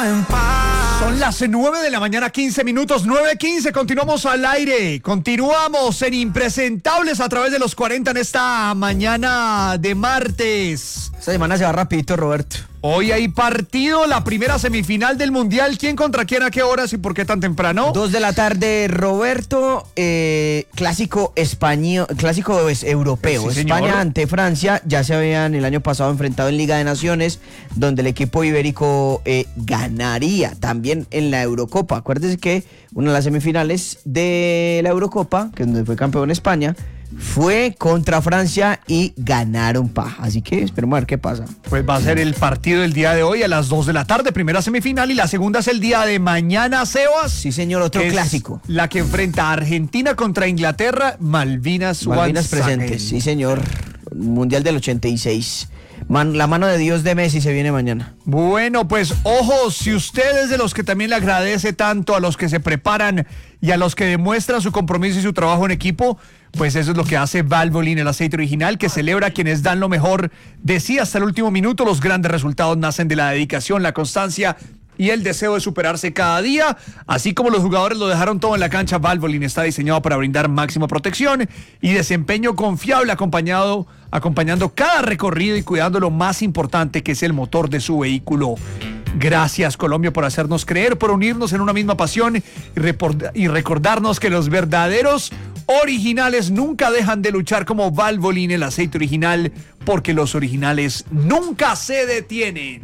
en paz. Son las 9 de la mañana, 15 minutos, 9:15, continuamos al aire, continuamos en Impresentables a través de los 40 en esta mañana de martes. Esta semana se va rapidito, Roberto. Hoy hay partido, la primera semifinal del Mundial. ¿Quién contra quién, a qué horas y por qué tan temprano? 2 de la tarde, Roberto. Clásico español, clásico europeo. Sí, España señor. ante Francia. Ya se habían el año pasado enfrentado en Liga de Naciones, donde el equipo ibérico ganaría también en la Eurocopa. Acuérdense que una de las semifinales de la Eurocopa, que es donde fue campeón España, fue contra Francia y ganaron paja. Así que esperemos a ver qué pasa. Pues va a ser el partido del día de hoy a las 2 de la tarde, primera semifinal, y la segunda es el día de mañana, Sebas. Sí, señor, otro Es clásico. La que enfrenta a Argentina contra Inglaterra, Malvinas Malvinas once again. presentes, sí, señor. Mundial del 86. La mano de Dios de Messi se viene mañana. Bueno, pues ojo, si usted es de los que también le agradece tanto a los que se preparan y a los que demuestran su compromiso y su trabajo en equipo, pues eso es lo que hace Valvoline, el aceite original, que celebra a quienes dan lo mejor de sí hasta el último minuto. Los grandes resultados nacen de la dedicación, la constancia y el deseo de superarse cada día. Así como los jugadores lo dejaron todo en la cancha, Valvoline está diseñado para brindar máxima protección y desempeño confiable, acompañando cada recorrido y cuidando lo más importante, que es el motor de su vehículo. Gracias, Colombia, por hacernos creer, por unirnos en una misma pasión y recordarnos que los verdaderos originales nunca dejan de luchar, como Valvoline, el aceite original, porque los originales nunca se detienen.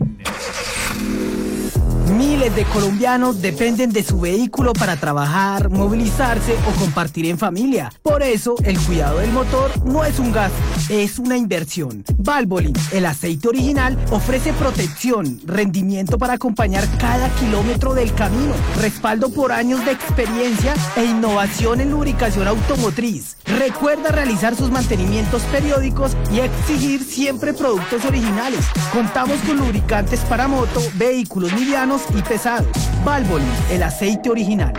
Miles de colombianos dependen de su vehículo para trabajar, movilizarse o compartir en familia. Por eso, el cuidado del motor no es un gasto, es una inversión. Valvoline, el aceite original, ofrece protección, rendimiento para acompañar cada kilómetro del camino, respaldo por años de experiencia e innovación en lubricación automotriz. Recuerda realizar sus mantenimientos periódicos y exigir siempre productos originales. Contamos con lubricantes para moto, vehículos livianos y pesados. Valvoline, el aceite original.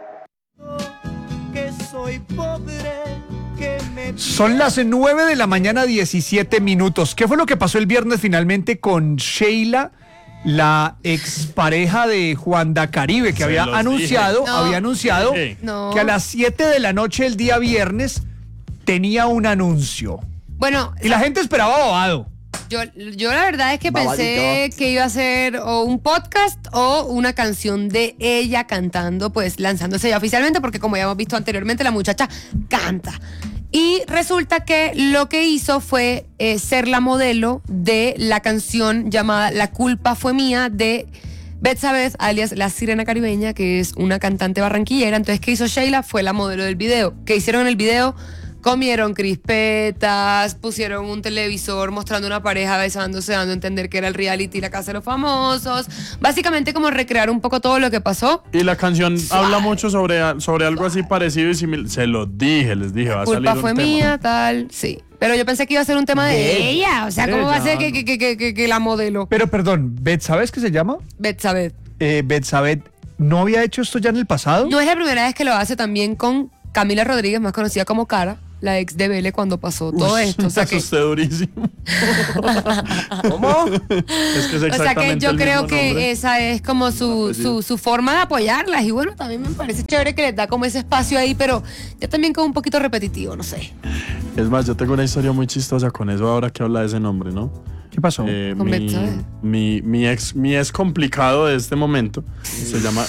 Son las 9 de la mañana, 17 minutos. ¿Qué fue lo que pasó el viernes finalmente con Sheila, la expareja de Juan da Caribe, que había anunciado que a las 7 de la noche el día viernes tenía un anuncio? Bueno, Y la gente esperaba bobado. yo la verdad es que pensé que iba a ser o un podcast o una canción de ella cantando, pues lanzándose ya oficialmente, porque como ya hemos visto anteriormente, la muchacha canta. Y resulta que lo que hizo fue ser la modelo de la canción llamada La culpa fue mía, de Betsabé, alias La Sirena Caribeña, que es una cantante barranquillera. Entonces, ¿qué hizo Sheila? Fue la modelo del video. ¿Qué hicieron en el video? Comieron crispetas, pusieron un televisor mostrando una pareja besándose, dando a entender que era el reality La Casa de los Famosos. Básicamente como recrear un poco todo lo que pasó. Y la canción habla mucho sobre algo así parecido y similar. Se lo dije, les dije, va a salir un tema. Culpa fue mía, tal, sí. Pero yo pensé que iba a ser un tema de ella. O sea, ¿cómo va a ser que la modelo? Pero perdón, ¿sabes qué se llama? Betsabé. Betsabé, ¿no había hecho esto ya en el pasado? No es la primera vez que lo hace, también con Camila Rodríguez, más conocida como Cara, la ex de Vélez, cuando pasó todo esto. O sea, me asusté durísimo. ¿Cómo? Es que es o sea que exactamente yo el creo mismo que nombre. esa es como su forma de apoyarlas. Y bueno, también me parece chévere que les da como ese espacio ahí, pero ya también como un poquito repetitivo, no sé. Es más, yo tengo una historia muy chistosa con eso ahora que habla de ese nombre, ¿no? ¿Qué pasó? Con Betsabé. Mi ex complicado de este momento se llama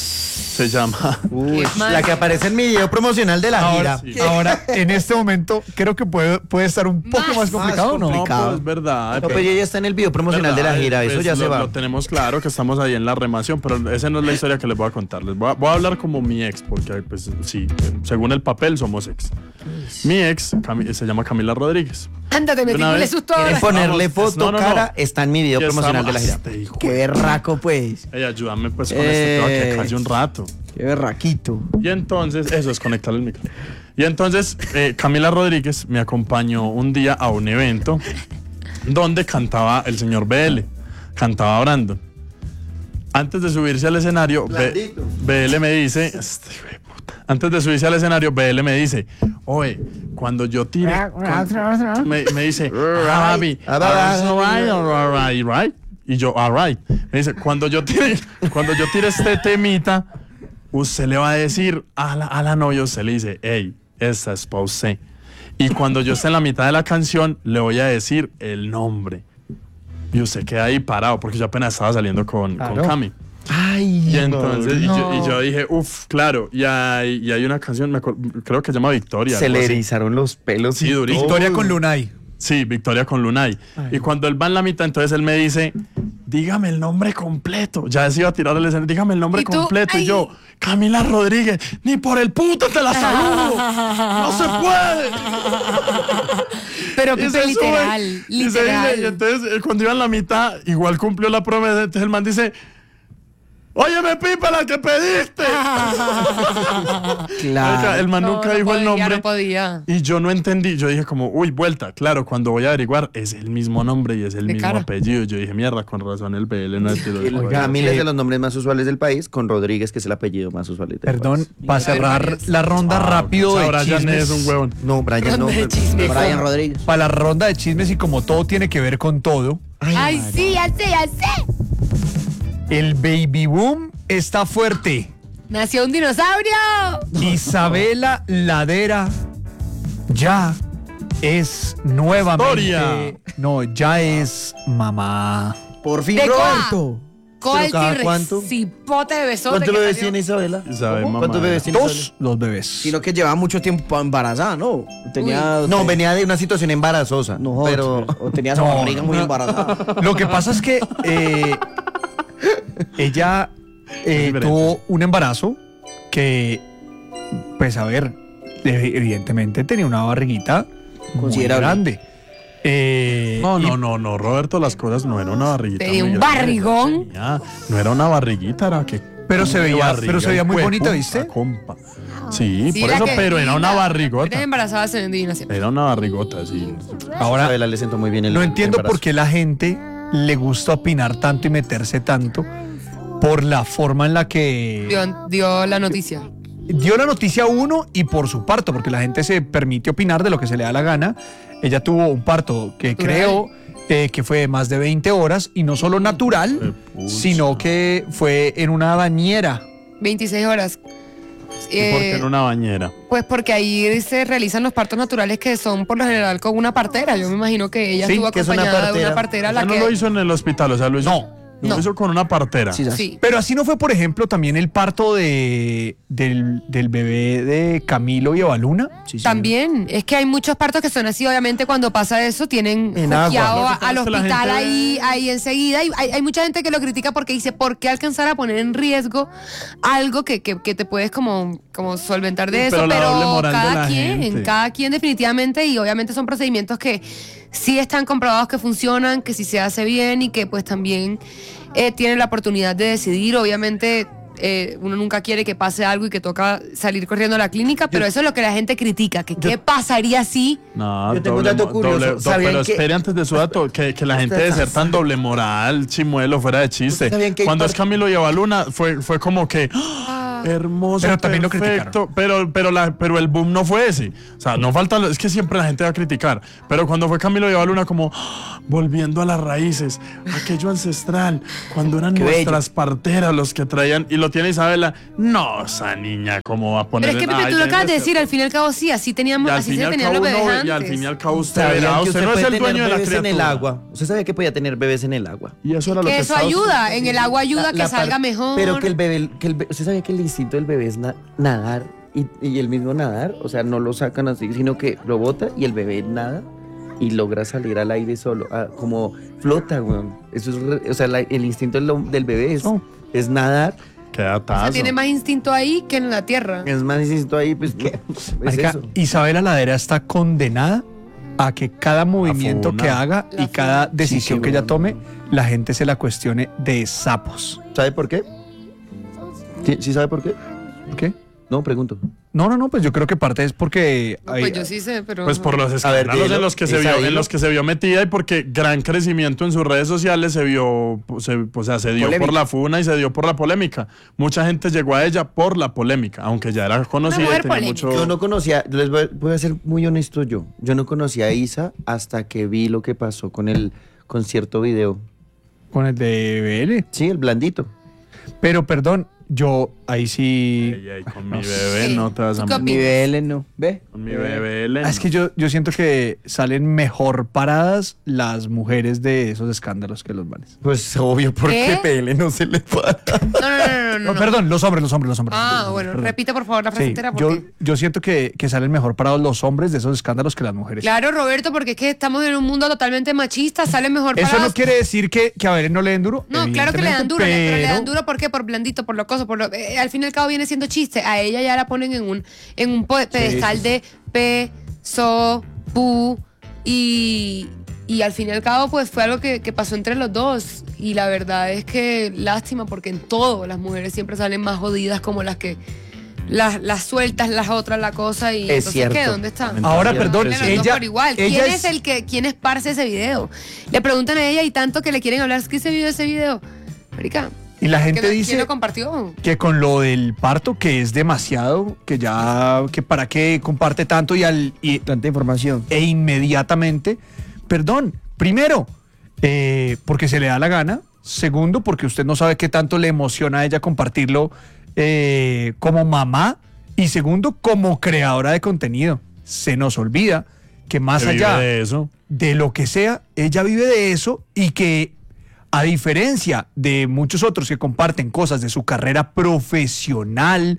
Uy, mal. la que aparece en mi video promocional de la gira. sí. Ahora, en este momento, creo que puede estar un poco más complicado, ¿no? No, pero es verdad. No, pues ella ya está en el video promocional de la gira, eso pues ya se va. Lo tenemos claro que estamos ahí en la remación, pero esa no es la historia que les voy a contar. Les voy a hablar como mi ex, porque pues sí, según el papel somos ex. Mi ex se llama Camila Rodríguez. Ándate, me Una tiró vez- susto ¿Quieren ahora. ponerle Vamos, foto, no. cara? Está en mi video Ya promocional de la gira. estamos- este hijo Qué de- berraco, pues. Ey, ayúdame pues con este tema que calle un rato. Qué berraquito. Y entonces, eso es conectarle el micro. Y entonces, Camila Rodríguez me acompañó un día a un evento donde cantaba el señor BL, cantaba Brandon. Antes de subirse al escenario, BL me dice, antes de subirse al escenario, BL me dice, oye, cuando yo tire, me dice, Javi, right? Y yo, all right. Me dice, cuando yo tire este temita, usted le va a decir a la novia, usted le dice, hey, esta es pa' usted. Y cuando yo esté en la mitad de la canción, le voy a decir el nombre. Y usted queda ahí parado, porque yo apenas estaba saliendo con Cami. Ay, Y entonces, y yo dije, claro, y hay una canción, creo que se llama Victoria. Se algo le así. erizaron los pelos. Sí, y durísimo. todo. Victoria con Lunay. Sí, Victoria con Lunay. Y cuando él va en la mitad, entonces él me dice, dígame el nombre completo. Ya se iba a tirar el escenario, dígame el nombre ¿Y tú? completo. Ay. Y yo, Camila Rodríguez, ni por el puto te la saludo. No se puede. Pero Y se literal, sube, y se literal. dice, y entonces, cuando iba en la mitad, igual cumplió la promesa. Entonces el man dice, óyeme, Pipa, la que pediste. claro. El man nunca dijo el nombre. No podía. Y yo no entendí, yo dije como, vuelta, claro, cuando voy a averiguar es el mismo nombre y es el De mismo cara. apellido. Yo dije, mierda, con razón el BL no es Camila es de los nombres más usuales del país, con Rodríguez, que es el apellido más usual del Perdón, país. para cerrar la ronda rápido de Brian chismes. es un huevón. No, Brian no. de chismes. Brian Rodríguez. Para la ronda de chismes y como todo tiene que ver con todo, Ay, sí, ya sé. el baby boom está fuerte. Nació un dinosaurio. Isabela Ladera ya es nuevamente. Historia. No, ya es mamá. Por fin, ¿De Roberto. ¿Cuál cada T-Rex? cuánto? Cipote de besote. ¿Cuántos que bebés salió. tiene Isabela? Isabel, mamá. ¿Cuántos bebés tiene Isabela? Los bebés. Sino que llevaba mucho tiempo embarazada, ¿no? Tenía. No, venía de una situación embarazosa. No, pero o tenía esa No, barriga muy embarazada. Lo que pasa es que ella diferente. tuvo un embarazo que, pues a ver, evidentemente tenía una barriguita muy Considerable. grande. No, Roberto, las cosas no era una barriguita. Tenía muy un grande. barrigón. No era una barriguita, era que. Pero se veía- barriga, pero se veía muy hijo de bonita, puta, ¿viste? compa. Sí, Sí, por la eso, que- pero era una Eres barrigota. embarazada se divina siempre. Era una barrigota, sí. Ahora, Isabela le sentó muy bien el no entiendo embarazo. por qué la gente le gusta opinar tanto y meterse tanto por la forma en la que Dio la noticia. dio la noticia uno y por su parto, porque la gente se permite opinar de lo que se le da la gana. Ella tuvo un parto que creo que fue de más de 20 horas y no solo natural, sino que fue en una bañera. 26 horas. ¿Y por qué en una bañera? Pues porque ahí se realizan los partos naturales que son por lo general con una partera. Yo me imagino que ella Sí, estuvo que es una acompañada de una partera. partera. O sea, La no que lo hizo en el hospital, o sea, lo hizo. No. Lo hizo con una partera. Sí, Sí. Pero así no fue, por ejemplo, también el parto del bebé de Camilo y Evaluna. Sí, sí. También, es que hay muchos partos que son así, obviamente cuando pasa eso tienen En agua. juqueado Lo que pasa al es que la hospital gente- ahí enseguida. Y hay mucha gente que lo critica porque dice, ¿por qué alcanzar a poner en riesgo algo que te puedes como solventar de Sí, eso? pero la doble moral de la gente. cada quien definitivamente, y obviamente son procedimientos que sí están comprobados que funcionan, que sí se hace bien y que pues también tienen la oportunidad de decidir, obviamente. Uno nunca quiere que pase algo y que toca salir corriendo a la clínica, pero eso es lo que la gente critica, que qué pasaría si... No, Yo tengo un dato curioso. ¿Sabían pero que- espere antes de su dato, que la gente de ser tan doble moral, chimuelo, fuera de chiste. ¿Sabían que hay Cuando es par- Camilo y Evaluna, fue como que ¡ah! Hermoso, Pero también lo perfecto, pero el boom no fue ese. O sea, no falta, es que siempre la gente va a criticar, pero cuando fue Camilo y Evaluna como ¡ah! Volviendo a las raíces, aquello ancestral, cuando eran Qué nuestras parteras los que traían, y lo tiene Isabela, no, esa niña, ¿cómo va a poner? Pero es que Pepe, tú lo acabas de decir, al fin y al cabo sí, así teníamos, Y al así fin y se al tenían cabo los bebés uno ve- antes. y al fin y al cabo usted ¿Sabían verá, que usted no es puede el tener dueño de la bebés en el criatura. agua? ¿Usted sabía que podía tener bebés en el agua? Y eso era lo Que que eso estaba- ayuda, en el agua ayuda a que salga mejor. Pero que ¿usted sabía que el instinto del bebé es nadar y el mismo nadar? O sea, no lo sacan así, sino que lo bota y el bebé nada y logra salir al aire solo, como flota, weón. Eso es, o sea, el instinto del bebé es nadar. Qué O sea, datazo. tiene más instinto ahí que en la tierra. Es más instinto ahí, pues que es Marica, eso. Isabela Ladera está condenada a que cada movimiento funa. que haga y La cada funa. decisión Sí, que ella weón. tome, la gente se la cuestione de sapos. ¿Sabe por qué? ¿Sí sabe por qué? ¿Por qué? No, pregunto. No, pues yo creo que parte es porque... Pues yo sí sé, pero... Pues por los ver, escándalos dilo, en los que se Isa, vio, dilo. en los que se vio metida y porque gran crecimiento en sus redes sociales se vio, se dio Polémica. por la funa y se dio por la polémica. Mucha gente llegó a ella por la polémica, aunque ya era conocida y mujer tenía polémica. mucho. Yo no conocía, voy a ser muy honesto yo no conocía a Isa hasta que vi lo que pasó con el concierto video. Con el de BL. Sí, el blandito. Pero perdón, yo ahí sí. Ey, con mi bebé Sí. no te vas a ¿Tú qué meter. opinas? Niveles no. ¿Ve? Con mi bebé Elena. Es que yo siento que salen mejor paradas las mujeres de esos escándalos que los manes. Pues obvio, porque ¿Qué? PL no se le para. No. Perdón, los hombres. Ah, bueno, Perdón. repite por favor la frase Sí, entera. yo, Porque... yo siento que salen mejor parados los hombres de esos escándalos que las mujeres. Claro, Roberto, porque es que estamos en un mundo totalmente machista, salen mejor Eso parados. no quiere decir que a Belén no le den duro. No, claro que le dan duro, evidentemente, pero le dan pero- duro ¿por qué? Por blandito, por lo coso, al fin y al cabo viene siendo chiste. A ella ya la ponen en un pedestal de pe, so, pu y al fin y al cabo pues fue algo que pasó entre los dos y la verdad es que lástima porque en todo las mujeres siempre salen más jodidas como las que las sueltas, las otras, la cosa y Es entonces cierto. ¿qué? ¿Dónde están? Ahora, No, perdón, le notó ella- por igual. ella ¿Quién es- es quién esparce ese video? Le preguntan a ella y tanto que le quieren hablar, es que ese video. Marica, Y la gente ¿quién dice lo compartió? que con lo del parto, que es demasiado, que para qué comparte tanto Tanta información. e inmediatamente, perdón, primero, porque se le da la gana, segundo, porque usted no sabe qué tanto le emociona a ella compartirlo como mamá, y segundo, como creadora de contenido. Se nos olvida que más Se vive allá de eso. de lo que sea, ella vive de eso y que a diferencia de muchos otros que comparten cosas de su carrera profesional,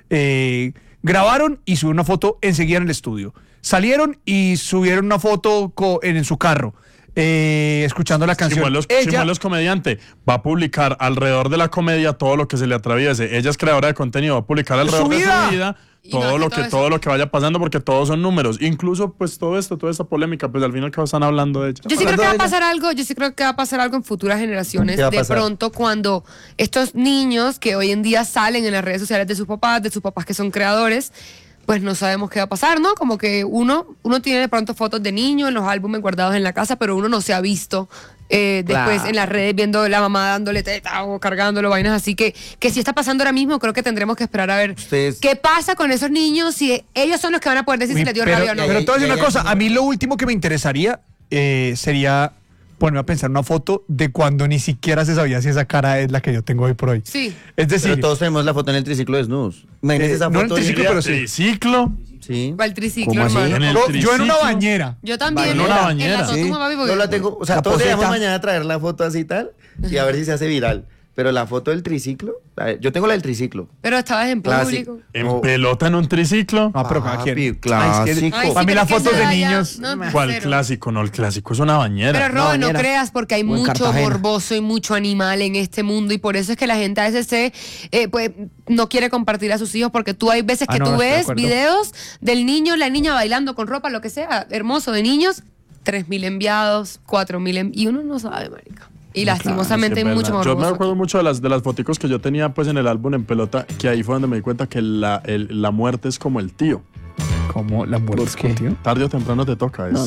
grabaron y subieron una foto enseguida en el estudio. Salieron y subieron una foto en su carro, escuchando la canción. Chimuelos comediante va a publicar alrededor de la comedia todo lo que se le atraviese. Ella es creadora de contenido, va a publicar alrededor de vida. su vida Y no todo hace lo todo que vaya pasando porque todos son números. Incluso pues toda esta polémica, pues al final que están hablando de ella. Yo sí creo que va a pasar algo, en futuras generaciones. ¿Qué va a De pasar? pronto cuando estos niños que hoy en día salen en las redes sociales de sus papás que son creadores, pues no sabemos qué va a pasar, ¿no? Como que uno tiene de pronto fotos de niños en los álbumes guardados en la casa, pero uno no se ha visto después en las redes viendo la mamá dándole teta o cargándolo, vainas así que si está pasando ahora mismo, creo que tendremos que esperar a ver Ustedes- qué pasa con esos niños, si ellos son los que van a poder decir si les dio rabia o no. Pero te voy a decir Ya, una ya, cosa, ya. a mí lo último que me interesaría sería ponerme a pensar una foto de cuando ni siquiera se sabía si esa cara es la que yo tengo hoy por hoy. Sí. Es decir, Pero todos tenemos la foto en el triciclo desnudos. Imagínense esa no en el foto. triciclo, pero sí. Triciclo. Sí. Va el triciclo, ¿Cómo así? hermano. En el yo en una triciclo. bañera. Yo también. En una bañera. En la Sí. totuma, papi, porque- Yo la tengo, o sea, La todos poseta. debemos mañana traer la foto así y tal y a ver si se hace viral. Pero la foto del triciclo, yo tengo la del triciclo. Pero estabas en Clásico. público. En Oh. pelota en un triciclo. No, pero cada Papi, quien. clásico. Ay, es que- Ay, sí, para mí pero las es que fotos de esa ya- niños. no, ¿Cuál cero. clásico? No, el clásico es una bañera. Pero Robert, no bañera. creas porque hay O en mucho Cartagena. morboso y mucho animal en este mundo y por eso es que la gente a veces pues no quiere compartir a sus hijos porque tú hay veces que no, tú estoy de ves acuerdo. videos del niño, la niña bailando con ropa, lo que sea, hermoso de niños, 3.000 enviados, 4.000 y uno no sabe, marica. Y lastimosamente Es hay que es mucho verdad. Yo me morboso. acuerdo mucho de las foticos que yo tenía pues en el álbum en pelota, que ahí fue donde me di cuenta que la muerte es como el tío. ¿Cómo la muerte es contigo? Tarde o temprano te toca. Es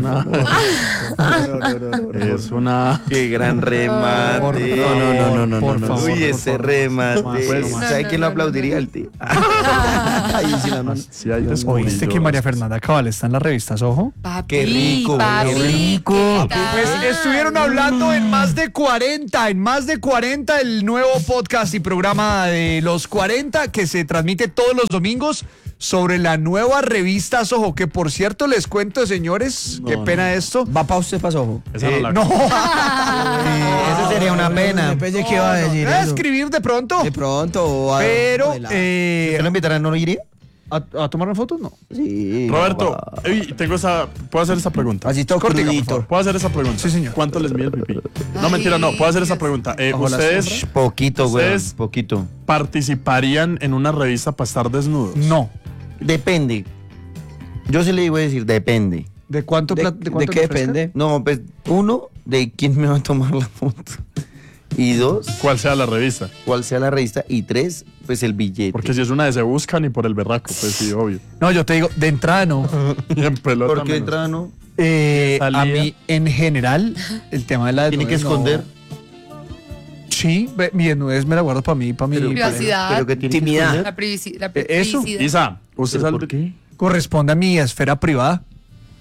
es una... Qué gran remate. No, por favor, Uy, por ese favor. remate. Pues, ¿Sabe quién lo aplaudiría? El tío. Ahí sí la mano. Sí, hay ¿Oíste que María Fernanda Cabal está en las revistas Ojo? Papi, Qué rico, papi, qué rico. ¿qué tal? Pues estuvieron hablando en más de 40, el nuevo podcast y programa de los 40 que se transmite todos los domingos sobre la nueva revista Soho, que por cierto les cuento, señores, qué pena esto. Va pa' usted, pa' Soho. Esa no la- No, Eso sería una pena. Depende de qué va a decir voy a eso. escribir de pronto, De pronto. o a- pero de la- ¿Usted lo invitará? ¿No lo iría? ¿a tomar fotos? No. Sí. Roberto, ¿puedo hacer esa pregunta? Así todo Cortica, por crudito. favor. ¿Puedo hacer esa pregunta? Sí, señor. ¿Cuánto les mide el pipí? No, Ay, mentira, no. Puedo hacer esa Dios. pregunta. Bajo la ¿Ustedes Poquito, güey. Ustedes- Poquito. participarían en una revista para estar desnudos? No. Depende. Yo sí le voy a decir, depende. ¿De cuánto? ¿De, de de cuánto qué le ofrezca? depende? No, pues, uno, de quién me va a tomar la foto. Y dos, ¿Cuál sea la revista? cuál sea la revista. Y tres, pues el billete. Porque si es una de se buscan y por el berraco, pues sí, obvio. No, yo te digo, de entrada no. Y en pelota ¿Por qué menos. entrada no? Salida. A mí, en general, el tema de la Tiene que desnudez, no. esconder. Sí, mi desnudez me la guardo para mí, para mi Privacidad. Pero que tiene que Intimidad. esconder. La Eso. privacidad. Isa, ¿usted ¿Pero sabe por qué? corresponde a mi esfera privada.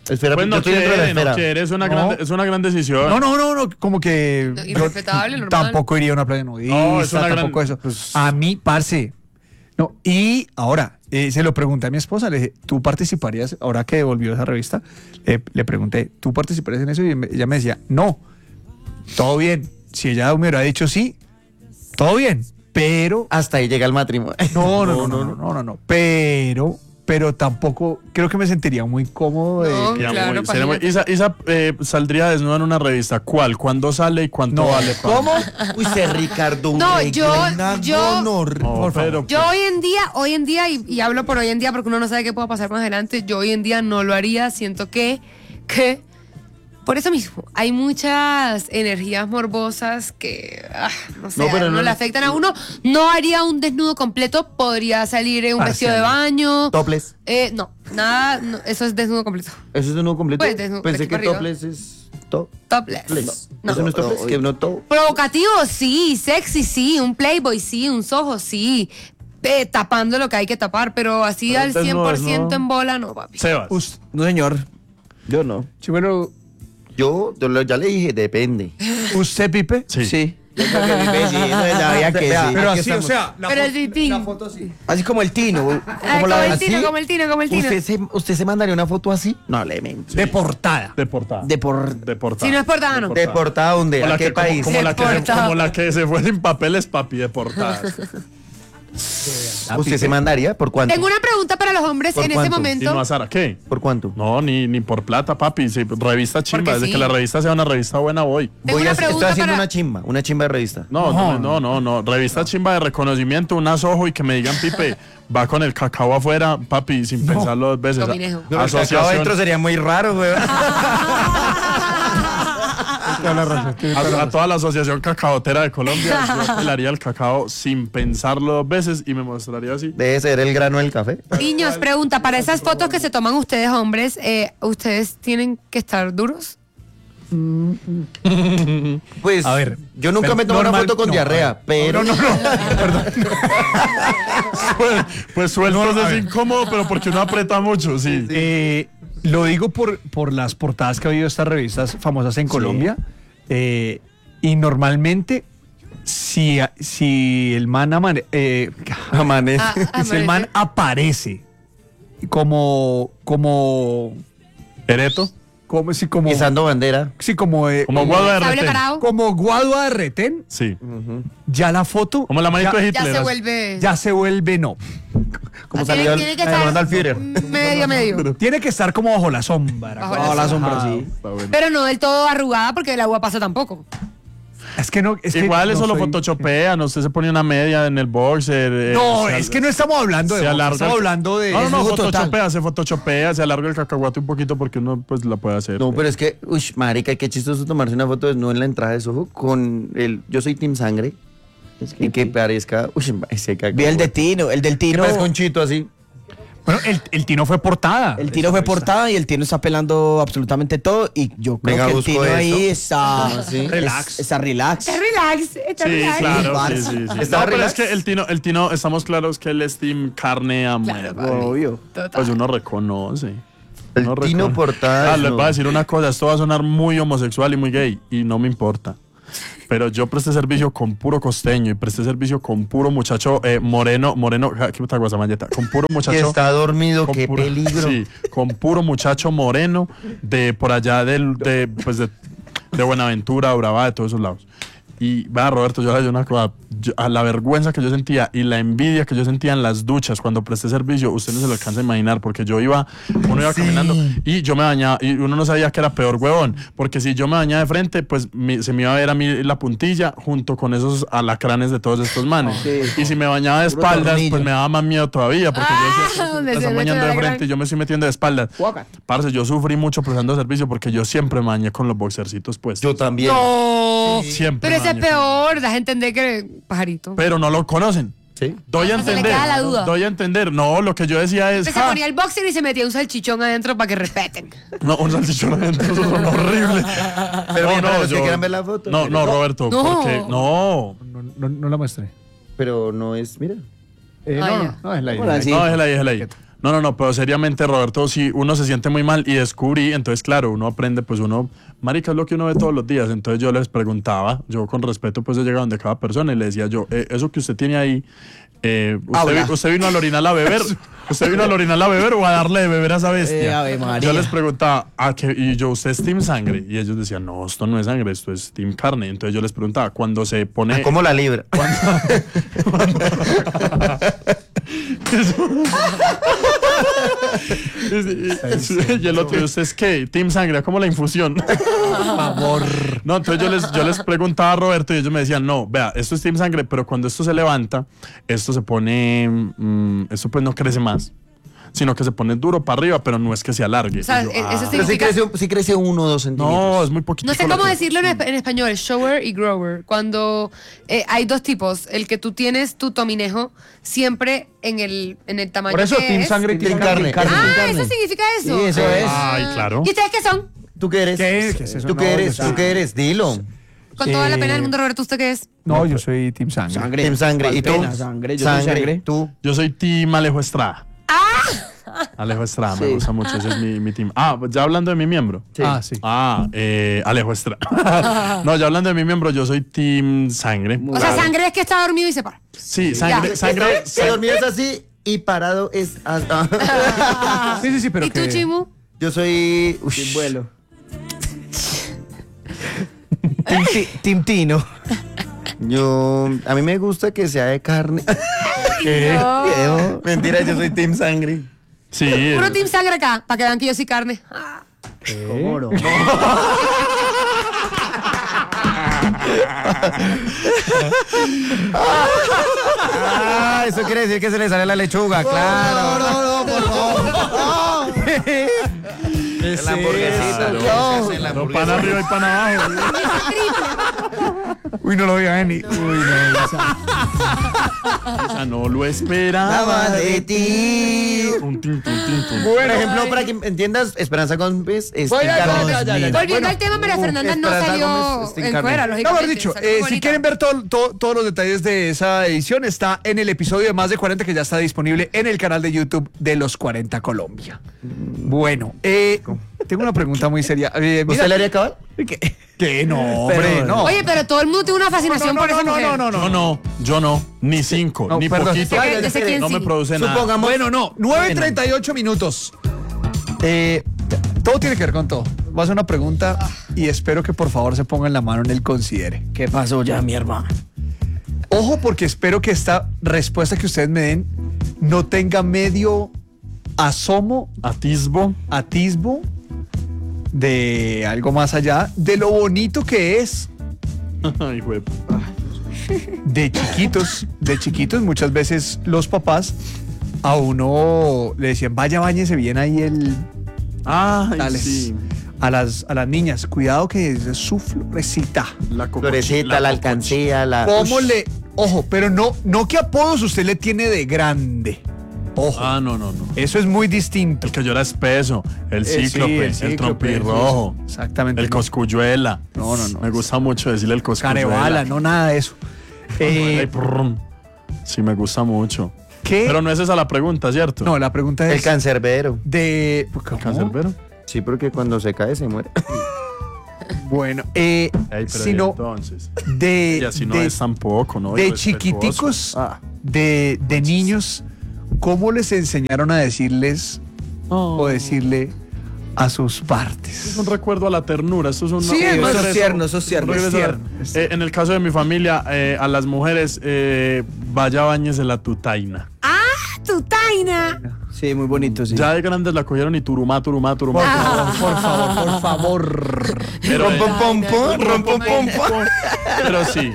Espera, Pues yo no estoy dentro de la quiere, no esfera. quiere, No. es una gran decisión. No, como que No, yo irrespetable, normal. tampoco iría a una playa nudista, No, es una tampoco gran- eso. pues- A mí, parce. No, y ahora, se lo pregunté a mi esposa, le dije, ¿tú participarías, ahora que devolvió esa revista, le pregunté, ¿tú participarías en eso? Y ella me decía, no, todo bien. Si ella me hubiera dicho sí, todo bien, pero... Hasta ahí llega el matrimonio. No, pero tampoco, creo que me sentiría muy cómodo de... No, Ya, claro, sería muy- imagínate. Isa saldría desnuda en una revista. ¿Cuál? ¿Cuándo sale y cuánto No. vale? pa? ¿Cómo? Uy, Ricardo. No, yo- No, pero Yo hoy en día, y hablo por hoy en día porque uno no sabe qué pueda pasar más adelante, yo hoy en día no lo haría, siento que por eso mismo, hay muchas energías morbosas que, no sé, No, pero a uno no- le afectan a uno. No haría un desnudo completo, podría salir en un vestido de baño. Topless. No, nada, no, eso es desnudo completo. ¿Eso es de nuevo completo? Pues, desnudo, Pensé aquí que para arriba. topless es top. Topless. No. Eso no es topless, que no top. Provocativo, sí. Sexy, sí. Un playboy, sí. Un sojo, sí. Tapando lo que hay que tapar, pero así Pero al desnudo, 100% desnudo. en bola, no, papi. Sebas. No, señor. Yo no. Sí, bueno, Yo ya le dije, depende. ¿usted, Pipe? Sí. Yo creo que Pipe sí, eso es la vida que Vea, sí. Pero aquí así, estamos. o sea, Pero el pipín. la foto así. Así como el Tino. Ay, como el tino, como el tino, como el tino. ¿Usted se mandaría una foto así? No, le mento. De portada. De portada. De por... De portada. Si no es portada, no. ¿De portada dónde? Como la ¿A qué que- país? Como la, que se, Deportada. como la que se fue sin papeles, papi, de portada. ¿Usted se mandaría? ¿Por cuánto? Tengo una pregunta para los hombres ¿Por en cuánto? ese ¿Y momento. no a Sara? ¿Qué? ¿Por cuánto? No, ni por plata, papi. Sí, revista chimba. Porque Desde sí. que la revista sea una revista buena, voy. Tengo una Estoy pregunta haciendo para- una chimba de revista. No. Revista chimba de reconocimiento, un asojo y que me digan, Pipe, va con el cacao afuera, papi, sin pensarlo dos veces. Cominejo. Pero el cacao adentro sería muy raro, güey. A toda la asociación cacaotera de Colombia, yo pelaría el cacao sin pensarlo dos veces y me mostraría así. Debe ser el grano del café. Niños, pregunta, para esas fotos que se toman ustedes, hombres, ¿ustedes tienen que estar duros? Pues, A ver, yo nunca pero me tomo una normal- foto con no, diarrea, a ver. pero... Pues sueltos No, a es ver. incómodo, pero porque uno aprieta mucho, sí. Lo digo por las portadas que ha habido de estas revistas famosas en Colombia. Y normalmente, si el man Amanece. si el man aparece como Ereto. como Izando bandera. sí, como Como Guado de Sable Retén. parado. como Guadua de Retén, Sí. ya la foto Como la manito ya, de Ya Hitler. se así. vuelve. ya se vuelve no. Como Tiene- salió tiene que el estar Randall Führer. medio. Tiene que estar como bajo la sombra. Bajo Bajo la sombra, sí. Está bueno. Pero no del todo arrugada porque el agua pasa tampoco. Es que no. Es que Igual no eso lo soy- photoshopean, usted se pone una media en el boxer. No, se es que no estamos hablando de se box, alarga. estamos hablando de. No, desnudo total. se photoshopea, se alarga el cacahuate un poquito porque uno pues la puede hacer. No, pero es que, uy, marica, qué chistoso tomarse una foto desnudo en la entrada de Soho con el... Yo soy Team Sangre. Y que parezca... Uy, ese cacao. Vi el de Tino. El del Que Tino. parezca un chito así. Bueno, el Tino fue portada. El Tino fue portada y el Tino está pelando absolutamente todo. Y yo creo Venga, que el busco Tino ahí eso. está. Sí. Relax. Está relax. Está Sí, relax. claro, Barça. sí, sí, sí. ¿Está No, pero relax? es que el Tino, estamos claros que él es team carne a muerte. Obvio. Pues uno reconoce. El Uno Tino reconoce. portada. Les no. voy a decir una cosa, esto va a sonar muy homosexual y muy gay, y no me importa. Pero yo presté servicio con puro costeño y presté servicio con puro muchacho moreno, ¿qué puta cosa, malleta? Con puro Que muchacho. está dormido, con qué puro- peligro. Sí, con puro muchacho moreno de por allá de Buenaventura, Urabá, de todos esos lados. Y vea, Roberto, yo le digo una cosa, a la vergüenza que yo sentía y la envidia que yo sentía en las duchas cuando presté servicio, usted no se lo alcanza a imaginar, porque uno iba caminando y yo me bañaba y uno no sabía que era peor huevón, porque si yo me bañaba de frente, pues se me iba a ver a mí la puntilla junto con esos alacranes de todos estos manes. Y si me bañaba de Puro espaldas, tornillo. pues me daba más miedo todavía, porque yo decía, donde "Me se están mete bañando la de frente gran- y yo me estoy metiendo de espaldas. Parce, yo sufrí mucho prestando servicio porque yo siempre me bañé con los boxercitos puestos. Yo también. No. Siempre Pero ese es me bañé peor. Das a entender que pajarito. Pero no lo conocen. Sí. Doy a Ah, se le entender. queda la duda. Doy a entender. No, lo que yo decía es. Se "Ja". ponía el boxer y se metía un salchichón adentro para que respeten. No, un salchichón adentro, eso son horrible. Pero bien, para los que quieran ver la foto. No, no, Roberto, No. porque. No. No la mostré. Pero no es, mira. No, Ah, no, ya. no, es la idea. Hola, sí. No, déjela ahí, déjela ahí. No, pero seriamente, Roberto, si uno se siente muy mal y descubrí, entonces claro, uno aprende, pues uno, marica, es lo que uno ve todos los días. Entonces yo les preguntaba, yo con respeto pues he llegado donde cada persona y le decía yo, eso que usted tiene ahí, usted vino a la orinal a beber. ¿Usted vino a la orinal a beber o a darle de beber a esa bestia? Ave María. Yo les preguntaba, y yo, ¿usted es team sangre? Y ellos decían, no, esto no es sangre, esto es team carne. Entonces yo les preguntaba, cuando se pone... ¿Cómo la libra? Y el otro, ¿usted es qué? Team sangre, ¿cómo la infusión? Por favor. No, entonces yo les preguntaba a Roberto y ellos me decían, no, vea, esto es team sangre, pero cuando esto se levanta, esto se pone, esto pues no crece más, sino que se pone duro para arriba, pero no es que se alargue. O sea, yo, eso Pero significa... sí crece 1 o 2 centímetros. no, es muy poquito. No sé cómo decirlo en español, shower y grower. Cuando hay dos tipos, el que tú tienes tu tominejo siempre en el tamaño Por eso que Team es. Sangre y Team Team Carne. Carne. ¿Eso significa eso? Sí, eso es. Ay, claro. ¿Y ustedes qué son? ¿Tú qué eres? ¿Qué es eso? ¿Tú No, qué eres? yo soy- ¿Tú qué eres? Dilo. Con toda la pena del mundo, Roberto, ¿usted qué es? No, yo soy Team Sangre. Sangre. Team Sangre. ¿Y tú? Pena, sangre. Yo soy sangre. ¿Tú? Yo soy team Alejo Estrada. Alejo Estrada, me gusta mucho, ese es mi team. Ya hablando de mi miembro. Sí. Ah, sí. Alejo Estrada. No, ya hablando de mi miembro, yo soy team sangre. O sea, sangre es que está dormido y se para. Sí, sangre. Se dormías así y parado es... Sí, pero ¿Y tú, que... Chimu? Yo soy... Sin vuelo. Team Tino. A mí me gusta que sea de carne. No. Mentira, yo soy Team Sangre. Sí. Puro team sangre acá, para que vean que yo soy carne. ¿Cómo no? Eso quiere decir que se le sale la lechuga, claro. No, por favor. La hamburguesita. No, pan arriba y pan abajo. Uy, no lo voy a venir. Uy, no. Esa no lo esperaba Nada de ti. Tum, tum, tum, tum, tum. Por ejemplo, para que entiendas, Esperanza Gómez es Voy Team a- Carne. ya. Volviendo al tema, María Fernanda no Esperanza salió Gómez, Team en Carne. fuera, No, lógicamente. mejor dicho, salió si bonita. quieren ver todos los detalles de esa edición, está en el episodio de Más de 40 que ya está disponible en el canal de YouTube de Los 40 Colombia. Bueno, tengo una pregunta muy seria. Mira, ¿Usted le haría cabal? ¿Qué? No, hombre, Pero- no. Oye, pero todo el mundo tiene una fascinación por esa mujer. Yo no, ni 5, No, ni perdón. poquito. Yo sé quién No me sí. produce nada. Supongamos. Bueno, no, 9:38 minutos. Todo tiene que ver con todo. Voy a hacer una pregunta y espero que por favor se pongan la mano en el considere. ¿Qué pasó ya, mi hermano? Ojo, porque espero que esta respuesta que ustedes me den no tenga medio asomo, Atisbo. atisbo de algo más allá de lo bonito que es Ay, güey. de chiquitos muchas veces los papás a uno le decían, vaya, báñese bien ahí Ay, tales, sí. a las niñas, cuidado que es su florecita. La Florecita, la alcancía, la... ¿Cómo le...? Ojo, pero no qué apodos usted le tiene de grande. Ojo, No. eso es muy distinto. El que llora espeso, el cíclope, sí, el trompirrojo, sí, exactamente. el coscuyuela. No. Me gusta mucho decirle el coscuyuela. Carebala, no nada de eso. Ay, prrrum. Sí, me gusta mucho. ¿Qué? Pero no es esa la pregunta, ¿cierto? No, la pregunta es El cancerbero. de... ¿El cancerbero? Sí, porque cuando se cae se muere. Bueno, Ey, pero sino entonces. de... Y así no de- es tampoco, ¿no? de Irrespetuoso. chiquiticos, Ah. de niños, ¿cómo les enseñaron a decirles o decirle a sus partes? Es un recuerdo a la ternura. Esto es un Sí, un eso es regreso- tierno, eso es tierno, un es regreso a- tierno, es tierno. En el caso de mi familia, a las mujeres, vaya bañese la tutaina. ¡Tu taina! Sí, muy bonito, sí. Ya de grandes la cogieron y turumá. Por favor. Pero, Rompom. pero sí.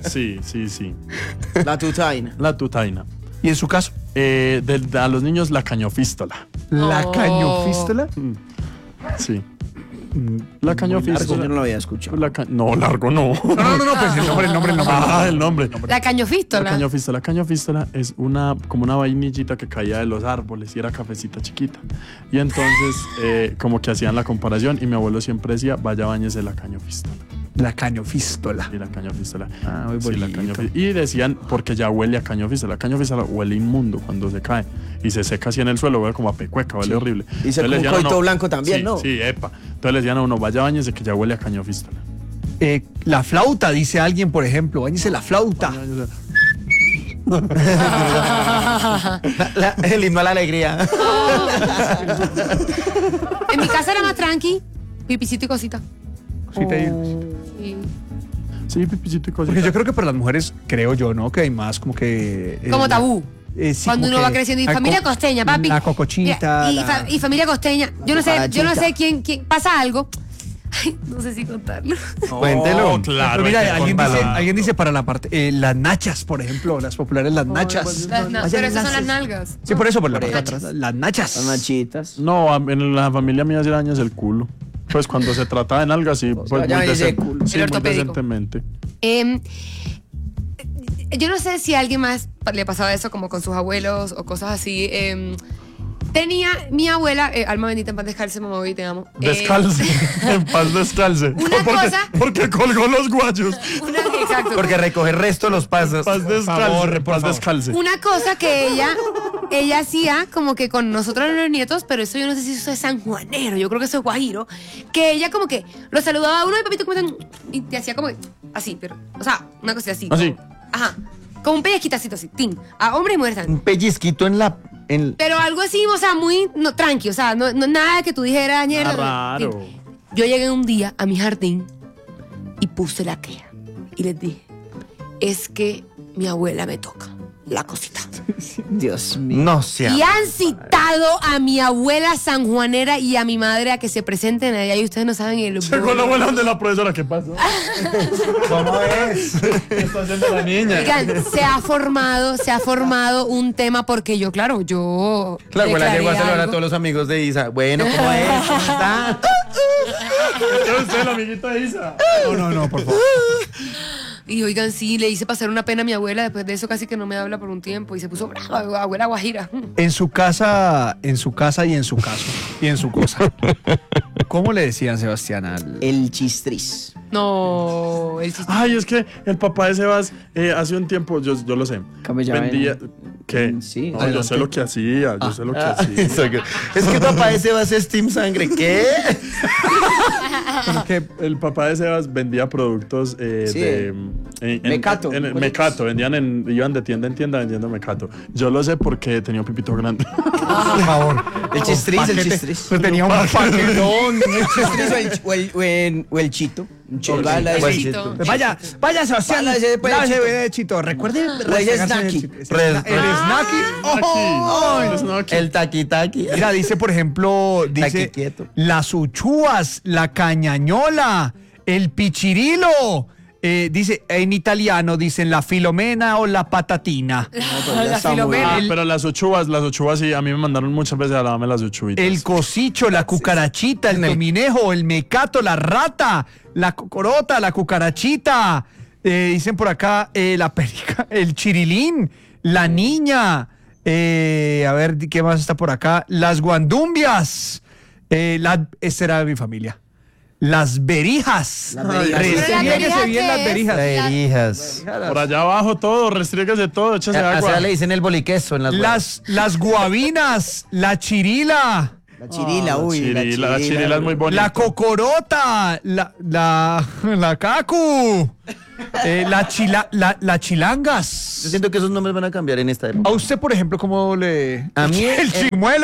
La tutaina. La tutaina. ¿Y en su caso? A los niños la cañofístola. ¿La Oh. cañofístola? Sí. La cañofístola. Yo no lo había escuchado. No, largo no. No, pues el nombre. Ah, el nombre. La La cañofístola. cañofístola es como una vainillita que caía de los árboles y era cafecita chiquita. Y entonces como que hacían la comparación y mi abuelo siempre decía, vaya bañese la cañofístola. La cañofístola. Y la cañofístola. Ah, muy Sí, la bonito. cañofístola. Y decían, porque ya huele a cañofístola. La cañofístola huele inmundo cuando se cae. Y se seca así en el suelo, huele como a pecueca, huele horrible. Y se Entonces le decían a coito uno- blanco también, sí, ¿no? Sí, epa. Entonces le decían a uno, vaya bañese que ya huele a cañofístola. La flauta, dice alguien, por ejemplo. Báñese la flauta. El himno a la alegría. En mi casa era más tranqui, pipicito y cosita. Cosita y- Y- Sí, pipicito y cosas. Porque yo creo que para las mujeres, creo yo, ¿no? Que hay más como que... Como tabú. Sí, Cuando como uno va que creciendo y la familia co- costeña, papi. La cocochita. Y familia costeña. Yo no sé Cucarachita. quién pasa algo. Ay, no sé si contarlo. Cuéntelo. Oh, claro. Pero mira, hay que alguien dice, contarlo. alguien dice para la parte, las nachas, por ejemplo, las populares las nachas. Pero esas son las nalgas. Sí, por eso, por la Por parte de eso. atrás. Las nachas. Las nachitas. No, en la familia mía se daña el culo. Pues cuando se trata de nalgas, sí, pues ya muy, ese culo. sí, El muy ortopédico. decentemente. Yo no sé si a alguien más le pasaba eso como con sus abuelos o cosas así. Tenía mi abuela, alma bendita en paz descalce, mamá, hoy te amo. Descalce, en paz descalce. Una cosa- Porque colgó los guayos. Exacto. Porque recoge el resto de los pasos. Paz descalce, paz descalce. Una cosa que ella hacía como que con nosotros los nietos, pero eso yo no sé si eso es sanjuanero, yo creo que eso es guajiro, que ella como que lo saludaba a uno y papito ¿cómo están? Y te hacía como que así, pero, o sea, una cosa así. Así. como- ajá. Como un pellizquitacito así, tin. A hombres y mujeres también. Un pellizquito en la... Pero algo así, o sea, muy tranqui, o sea, no nada que tú dijeras, mierda. raro. tin. Yo llegué un día a mi jardín y puse la queja y les dije, es que mi abuela me toca la cosita. Dios mío. No sea. Y han citado a mi abuela sanjuanera y a mi madre a que se presenten allá y ustedes no saben el Llegó la abuela de la profesora, ¿qué pasó? ¿Cómo es? ¿Qué está haciendo la niña? Oigan, se ha formado un tema porque yo, claro, yo La abuela declaré llegó a saludar a algo. todos los amigos de Isa. Bueno, ¿cómo es? ¿Cómo está? ¿Es usted el amiguito de Isa? No, por favor. Y oigan, sí, le hice pasar una pena a mi abuela, después de eso casi que no me habla por un tiempo y se puso brava, abuela guajira. En su casa y en su caso y en su cosa. ¿Cómo le decían, Sebastián, al... El chistriz. No, el chiste. Ay, es que el papá de Sebas hace un tiempo, yo lo sé, ¿Cómo llama vendía... él? ¿Qué? Sí, No, yo sé lo que hacía, yo sé lo que hacía. Es que papá ese va a ser Steam Sangre. ¿Qué? Que el papá de Sebas vendía productos Sí. de... Mecato. Mecato, iban de tienda en tienda vendiendo mecato. Yo lo sé porque tenía un pipito grande. Por favor. El chistriz, el Paquete. chistriz. Pues tenía un paquetón. El chistriz o el chito. Un chito. Chito. Vaya, Sebastián. Lávese, pues, Lávese, Chito. Chito. Recuerde el restregarse snacky. el snacky. Aquí. No, aquí. El taqui-taqui. Mira, dice, por ejemplo, Aquí dice quieto. las uchúas, la cañañola, el pichirilo. Dice, en italiano dicen la filomena o la patatina. La filomena. Pero las uchuvas sí, a mí me mandaron muchas veces a lavarme las uchuvitas. El cosicho, la cucarachita, el tominejo, el mecato, la rata, la cocorota, la cucarachita. Dicen por acá la perica, el chirilín, la niña. A ver, ¿qué más está por acá? Las guandumbias. Esta era mi familia. Las berijas. Las berijas. Restríguese bien las berijas. Berijas. Por allá abajo todo, restríguese todo, échese agua. Así le dicen el boliqueso en Las guabinas, la chirila. La chirila, uy. La chirila es muy bonita. La cocorota, la cacu, la chilangas. Yo siento que esos nombres van a cambiar en esta época. A usted, por ejemplo, ¿cómo le...? A mí, ¡El chimuelo!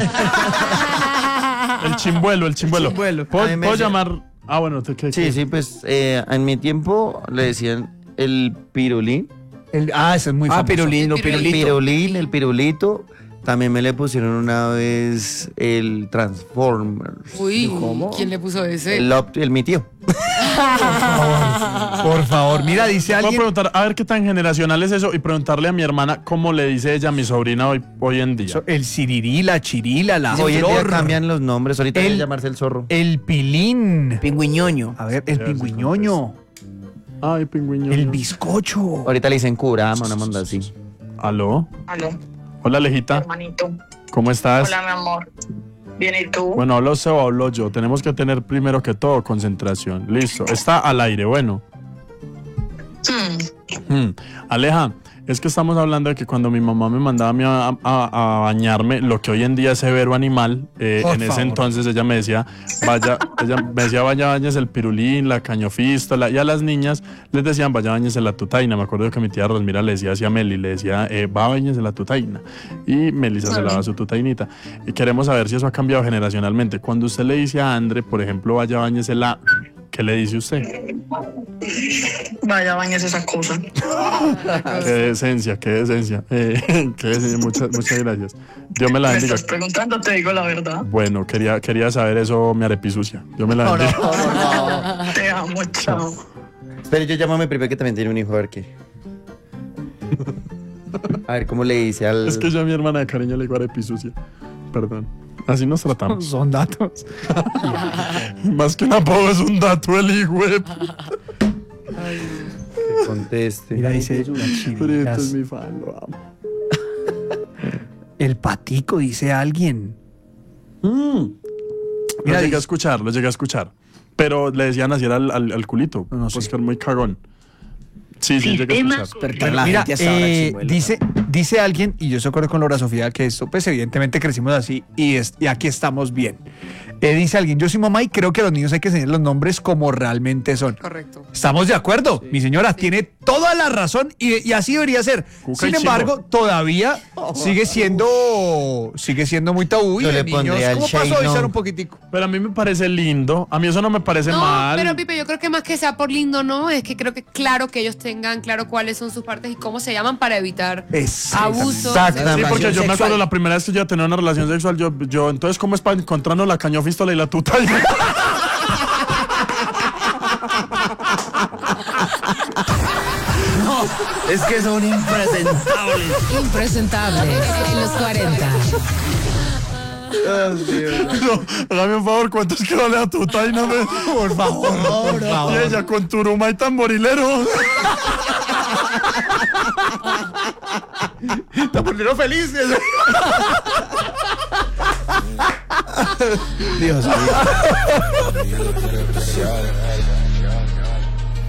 El chimbuelo. chimbuelo. ¿Puedo, A mí me puedo decía- llamar? Ah, bueno, ¿qué? Sí, pues en mi tiempo le decían el pirulín. Ese es muy famoso. Pirulín, El pirulito. El pirulín, el pirulito. También me le pusieron una vez el Transformers. Uy, ¿quién le puso ese? Mi tío. Por favor, mira, dice Puedo alguien... preguntar, a ver qué tan generacional es eso y preguntarle a mi hermana cómo le dice ella a mi sobrina hoy en día. El cirirí, la chirila, la Hoy en día flor, cambian los nombres. Ahorita El- debe llamarse el zorro. el pilín. Pingüiñoño. A ver, el pingüiñoño, Ay, pingüiño. el bizcocho. Ahorita le dicen curama, una monda así. ¿Aló? Aló, Hola, Alejita. hermanito. ¿Cómo estás? Hola, mi amor. Bien, ¿y tú? Bueno, habla usted o hablo yo. Tenemos que tener primero que todo concentración. Listo, está al aire, bueno. Aleja, es que estamos hablando de que cuando mi mamá me mandaba a mí a bañarme, lo que hoy en día es severo animal, en ese entonces ella me decía, vaya, bañes el pirulín, la cañofístola, y a las niñas les decían, vaya, bañes la tutaina. Me acuerdo que mi tía Rosmira le decía así a Meli, le decía, va, bañes la tutaina. Y Melissa se lava su tutainita. Y queremos saber si eso ha cambiado generacionalmente. Cuando usted le dice a Andre, por ejemplo, vaya, bañes la... ¿Qué le dice usted? Vaya, bañes esa cosa. Qué decencia, qué decencia. Muchas gracias. Dios me la Me bendiga. estás preguntando, te digo la verdad. Bueno, quería saber eso, mi arepisucia. Dios me la bendiga. Te amo, chao. Pero yo llamo a mi prima que también tiene un hijo, a ver qué. A ver cómo le dice al... Es que yo a mi hermana de cariño le digo arepisucia. Perdón. Así nos tratamos. Son datos. Más que un apodo es un dato el hijo. Conteste. Mira, dice Frito es mi fan, lo amo. el patico, dice alguien. Lo Mira, llegué a escuchar. Pero le decían así era al culito. No sé. Oscar muy cagón. Sí, llegué a escuchar. Pero la Mira, gente hasta ahora chimuela. dice alguien, y yo estoy de acuerdo con Laura Sofía, que esto, pues evidentemente crecimos así y aquí estamos bien. Dice alguien, yo soy mamá y creo que a los niños hay que enseñar los nombres como realmente son. Correcto. Estamos de acuerdo. Mi señora tiene toda la razón y así debería ser. Cuca y Sin embargo, todavía sigue siendo muy tabú y Yo los le niños, pondría el ¿cómo pasó? Shane Avisar on. un poquitico. Pero a mí me parece lindo. A mí eso no me parece No, mal. pero Pipe, yo creo que más que sea por lindo, no, es que creo que claro que ellos tengan claro cuáles son sus partes y cómo se llaman para evitar abusos. Sí, porque yo me sexual. acuerdo la primera vez que yo iba a tener una relación sexual, yo entonces, ¿cómo es para encontrarnos la cañofístola y la tuta? Es que son impresentables. Impresentable en los 40. No, hágame un favor, ¿cuánto es que vale la tuta? Y no me... Por favor. Y ella con turuma y tamborilero. Tamborilero feliz. Dios mío.